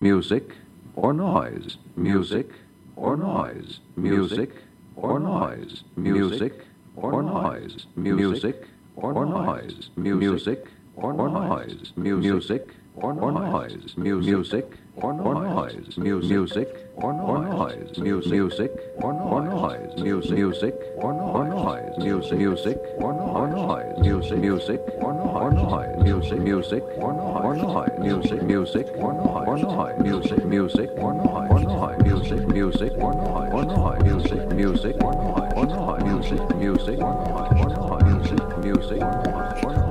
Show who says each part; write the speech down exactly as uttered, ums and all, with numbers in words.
Speaker 1: music or noise, music or noise, music or noise, music or noise, music or noise, music or noise, music or noise, music or noise, music or noise, music or noise, music or noise, music, music or noise, music, music or noise, music, music or noise, music, music or noise, music, music or noise, music, music or noise, music, music or noise, music, music or noise, music, music or noise.